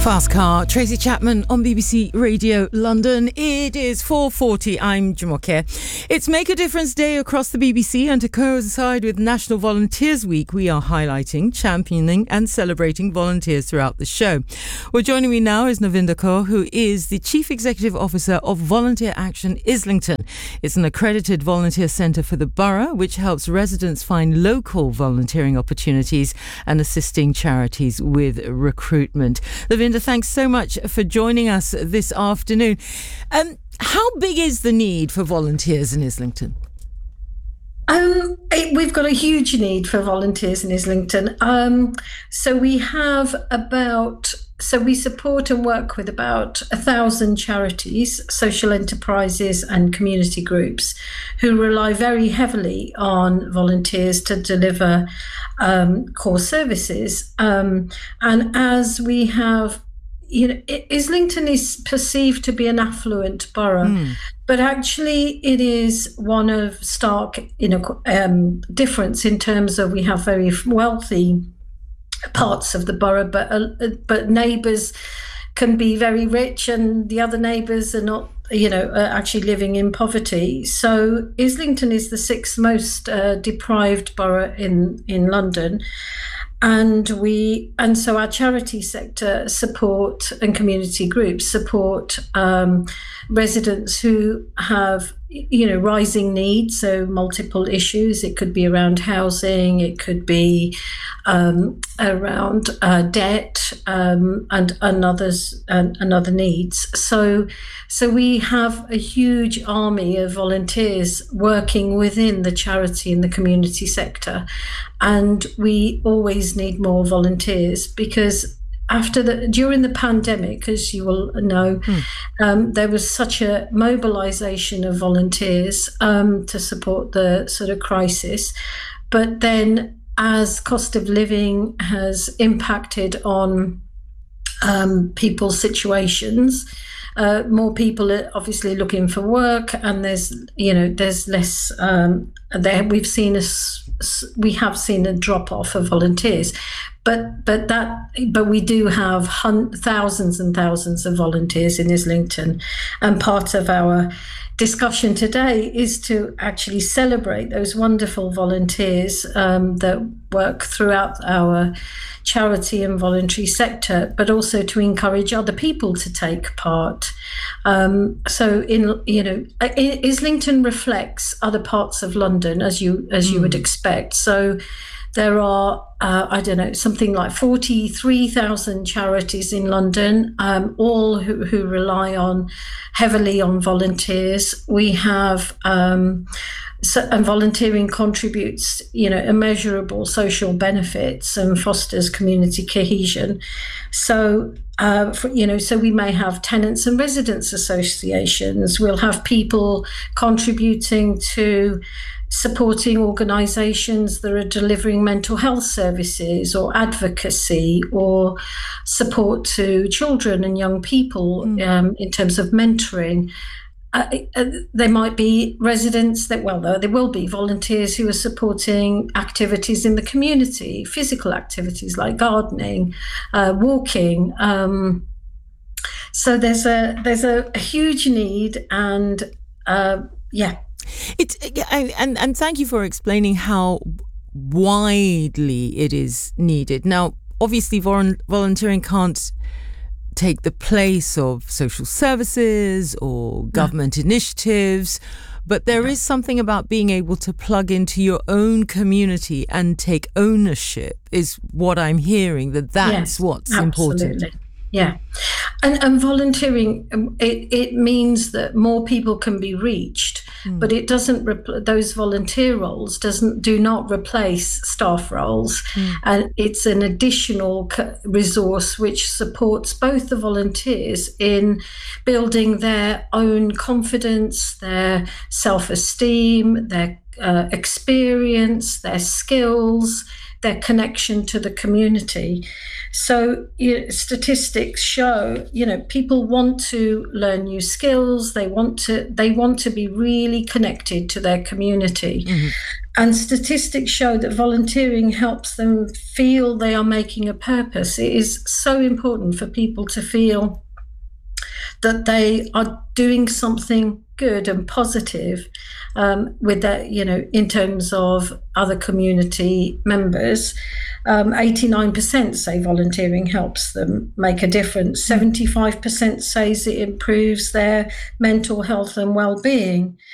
Fast Car, Tracy Chapman on BBC Radio London. It is 4:40. I'm Jumoke. It's Make a Difference Day across the BBC, and to coincide with National Volunteers Week, we are highlighting, championing and celebrating volunteers throughout the show. Well, joining me now is Navinda Kaur, who is the Chief Executive Officer of Volunteer Action Islington. It's an accredited volunteer centre for the borough, which helps residents find local volunteering opportunities and assisting charities with recruitment. Navinda, thanks so much for joining us this afternoon. How big is the need for volunteers in Islington? We've got a huge need for volunteers in Islington. We support and work with about 1,000 charities, social enterprises and community groups who rely very heavily on volunteers to deliver core services. And as we have, Islington is perceived to be an affluent borough, but actually it is one of stark, difference in terms of we have very wealthy parts of the borough, but neighbours can be very rich and the other neighbours are not, are actually living in poverty. So Islington is the sixth most deprived borough in London. And so our charity sector support and community groups support residents who have, rising needs, so multiple issues. It could be around housing, it could be around debt and others and other needs. So we have a huge army of volunteers working within the charity and the community sector, and we always need more volunteers because during the pandemic, as you will know, there was such a mobilisation of volunteers to support the sort of crisis. But then as cost of living has impacted on people's situations, more people are obviously looking for work, and there's less. We have seen a drop off of volunteers, but we do have thousands and thousands of volunteers in Islington, and part of our discussion today is to actually celebrate those wonderful volunteers that work throughout our charity and voluntary sector, but also to encourage other people to take part. Islington reflects other parts of London, as you would expect. So there are, something like 43,000 charities in London, all who rely heavily on volunteers. We have, and volunteering contributes, immeasurable social benefits and fosters community cohesion. So, so we may have tenants and residents associations. We'll have people contributing to supporting organisations that are delivering mental health services or advocacy or support to children and young people in terms of mentoring. There might be residents there will be volunteers who are supporting activities in the community, physical activities like gardening, walking. So there's a huge need, and And thank you for explaining how widely it is needed. Now, obviously, volunteering can't take the place of social services or government initiatives, but there is something about being able to plug into your own community and take ownership is what I'm hearing, that's what's important. Yeah. And volunteering, it means that more people can be reached, but it doesn't, those volunteer roles do not replace staff roles. And it's an additional resource which supports both the volunteers in building their own confidence, their self-esteem, their experience, their skills, their connection to the community. So statistics show, people want to learn new skills. They want to be really connected to their community. And statistics show that volunteering helps them feel they are making a purpose. It is so important for people to feel that they are doing something good and positive with that, in terms of other community members. 89% say volunteering helps them make a difference. 75% says it improves their mental health and well-being.